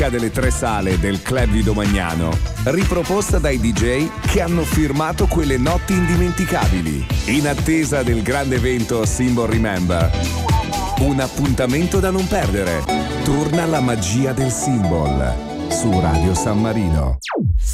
delle tre sale del Club di Domagnano, riproposta dai DJ che hanno firmato quelle notti indimenticabili. In attesa del grande evento Symbol Remember, un appuntamento da non perdere. Torna la magia del Symbol su Radio San Marino.